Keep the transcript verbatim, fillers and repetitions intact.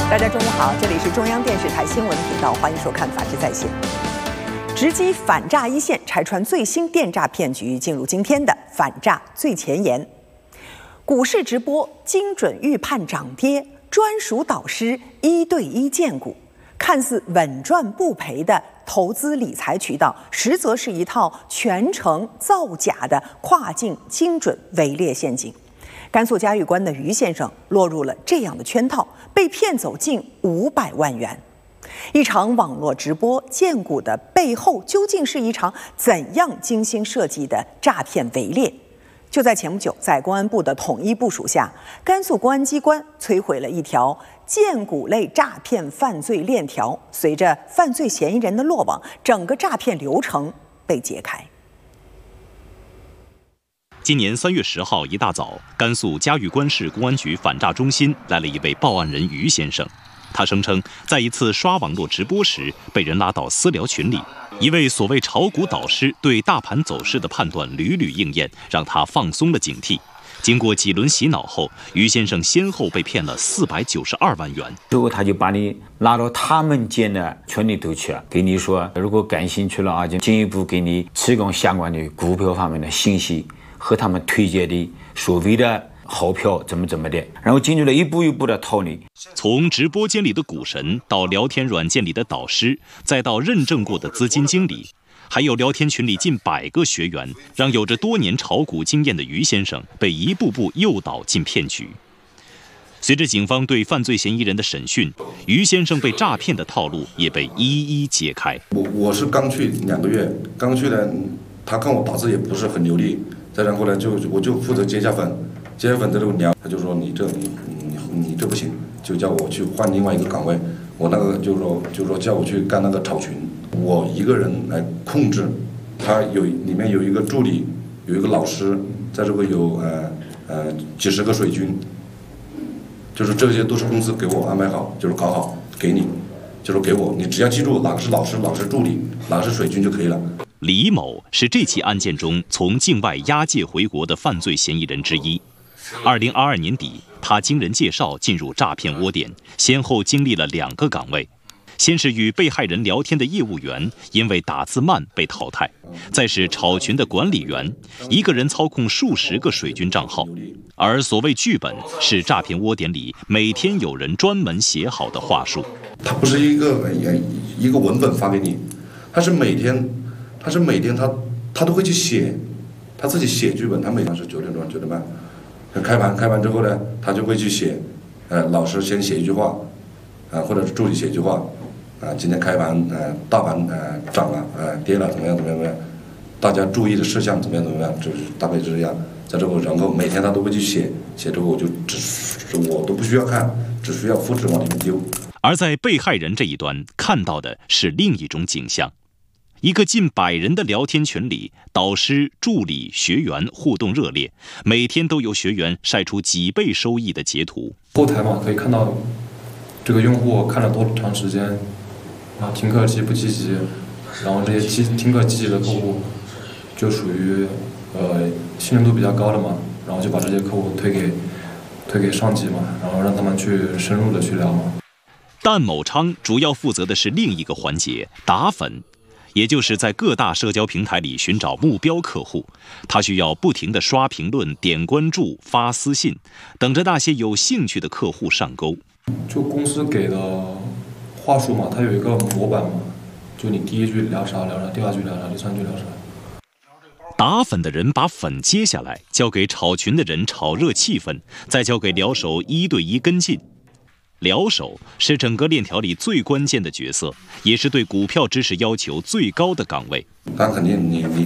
大家中午好，这里是中央电视台新闻频道，欢迎收看《法治在线》。直击反诈一线，拆穿最新电诈骗局，进入今天的反诈最前沿。股市直播精准预判涨跌，专属导师一对一荐股，看似稳赚不赔的投资理财渠道，实则是一套全程造假的跨境精准围猎陷阱。甘肃嘉峪关的于先生落入了这样的圈套，被骗走近五百万元。一场网络直播荐股的背后，究竟是一场怎样精心设计的诈骗围猎？就在前不久，在公安部的统一部署下，甘肃公安机关摧毁了一条荐股类诈骗犯罪链条。随着犯罪嫌疑人的落网，整个诈骗流程被揭开。 今年三月十号一大早，甘肃嘉峪关市公安局反诈中心来了一位报案人于先生。他声称，在一次刷网络直播时，被人拉到私聊群里，一位所谓炒股导师对大盘走势的判断屡屡应验，让他放松了警惕。经过几轮洗脑后，于先生先后被骗了四百九十二万元。 之后他就把你拉到他们建的群里头去，给你说，如果感兴趣了啊，就进一步给你提供相关的股票方面的信息和他们推荐的所谓的好票怎么怎么的，然后进入了一步一步的套你。 从直播间里的股神，到聊天软件里的导师，再到认证过的资金经理，还有聊天群里近百个学员，让有着多年炒股经验的于先生被一步步诱导进骗局。随着警方对犯罪嫌疑人的审讯，于先生被诈骗的套路也被一一揭开。 我我是刚去两个月，刚去呢，他看我打字也不是很流利，再然后呢，就我就负责接下粉，接下粉在这个聊，他就说你这你你你这不行，就叫我去换另外一个岗位。我那个就说就说叫我去干那个炒群，我一个人来控制。他有里面有一个助理，有一个老师，在这个有呃呃几十个水军，就是这些都是公司给我安排好，就是搞好给你，就是给我，你只要记住哪个是老师，哪个是助理，哪个是水军就可以了。 李某是这起案件中从境外押解回国的犯罪嫌疑人之一。二零二二年底，他经人介绍进入诈骗窝点，先后经历了两个岗位。先是与被害人聊天的业务员，因为打字慢被淘汰；再是炒群的管理员，一个人操控数十个水军账号。而所谓剧本，是诈骗窝点里每天有人专门写好的话术。 它不是一个一个文本发给你，它是每天。他是每天他他都会去写，他自己写剧本。他每天是九点钟九点半开盘，开盘之后呢，他就会去写，呃，老师先写一句话，啊、呃，或者是助理写一句话，啊、呃，今天开盘，呃，大盘呃涨了，呃，跌了，怎么样怎么样怎么样，大家注意的事项怎么样怎么样，就是大概就是这样。在这个然后每天他都会去写，写之后我就只我都不需要看，只需要复制往里面丢。 而在被害人这一端看到的是另一种景象。一个近百人的聊天群里，导师、助理、学员互动热烈，每天都有学员晒出几倍收益的截图。 后台嘛，可以看到这个用户看了多长时间，啊，听课积不积极，然后这些听课积极的客户就属于呃信任度比较高的嘛，然后就把这些客户推给推给上级嘛，然后让他们去深入的去聊嘛。 但某昌主要负责的是另一个环节，打粉。也就是在各大社交平台里寻找目标客户，他需要不停地刷评论、点关注、发私信，等着那些有兴趣的客户上钩。 就公司给的话术嘛，它有一个模板嘛，就你第一句聊啥聊啥，第二句聊啥，第三句聊啥。 打粉的人把粉接下来，交给炒群的人炒热气氛，再交给聊手一对一跟进。聊手是整个链条里最关键的角色，也是对股票知识要求最高的岗位。 他肯定你你